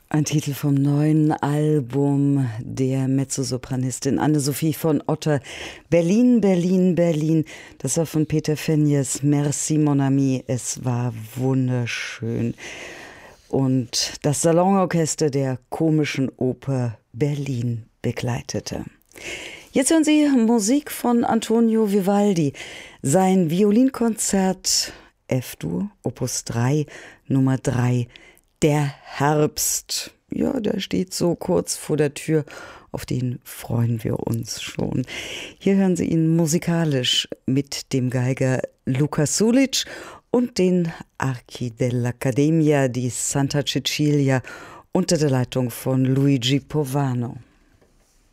Ein Titel vom neuen Album der Mezzosopranistin Anne-Sophie von Otter. Berlin, Berlin, Berlin. Das war von Peter Fenjes. Merci, mon ami. Es war wunderschön. Und das Salonorchester der Komischen Oper Berlin begleitete. Jetzt hören Sie Musik von Antonio Vivaldi. Sein Violinkonzert F-Dur, Opus 3, Nummer 3. Der Herbst, ja, der steht so kurz vor der Tür, auf den freuen wir uns schon. Hier hören Sie ihn musikalisch mit dem Geiger Luca Sulic und den Archi dell'Accademia di Santa Cecilia unter der Leitung von Luigi Povano.